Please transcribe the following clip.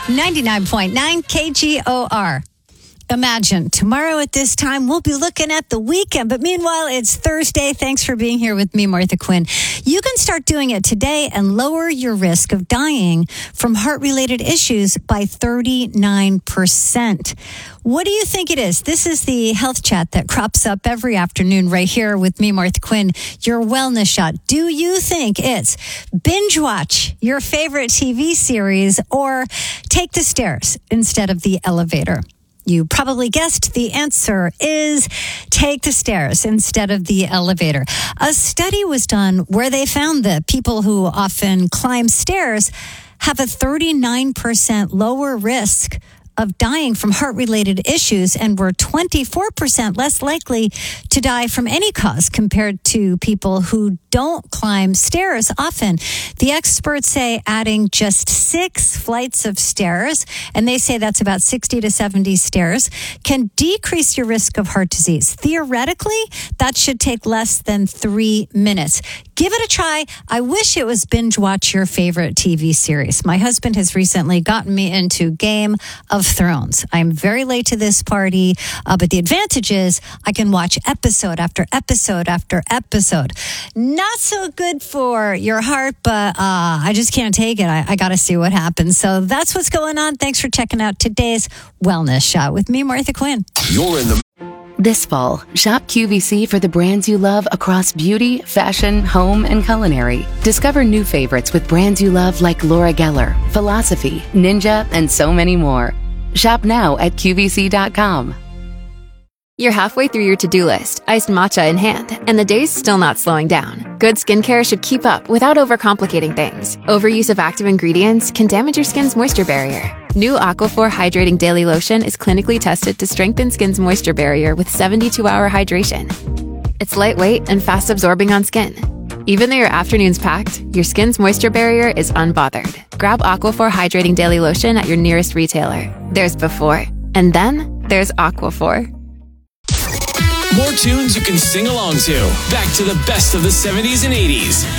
99.9 KGOR. Imagine tomorrow at this time, we'll be looking at the weekend. But meanwhile, it's Thursday. Thanks for being here with me, Martha Quinn. You can start doing it today and lower your risk of dying from heart-related issues by 39%. What do you think it is? This is the health chat that crops up every afternoon right here with me, Martha Quinn, your wellness shot. Do you think it's binge watch your favorite TV series or take the stairs instead of the elevator? You probably guessed the answer is take the stairs instead of the elevator. A study was done where they found that people who often climb stairs have a 39% lower risk of dying from heart-related issues and were 24% less likely to die from any cause compared to people who don't climb stairs often. The experts say adding just 6 flights of stairs, and they say that's about 60 to 70 stairs, can decrease your risk of heart disease. Theoretically, that should take less than 3 minutes. Give it a try. I wish it was binge watch your favorite TV series. My husband has recently gotten me into Game of Thrones. I'm very late to this party, but the advantage is I can watch episode after episode after episode. Not so good for your heart, but I just can't take it. I got to see what happens. So that's what's going on. Thanks for checking out today's Wellness Shot with me, Martha Quinn. You're in the... This fall, shop QVC for the brands you love across beauty, fashion, home, and culinary. Discover new favorites with brands you love like Laura Geller, Philosophy, Ninja, and so many more. Shop now at QVC.com. You're halfway through your to-do list, iced matcha in hand, and the day's still not slowing down. Good skincare should keep up without overcomplicating things. Overuse of active ingredients can damage your skin's moisture barrier. New Aquaphor Hydrating Daily Lotion is clinically tested to strengthen skin's moisture barrier with 72-hour hydration. It's lightweight and fast-absorbing on skin. Even though your afternoon's packed, your skin's moisture barrier is unbothered. Grab Aquaphor Hydrating Daily Lotion at your nearest retailer. There's before, and then there's Aquaphor. More tunes you can sing along to. Back to the best of the 70s and 80s.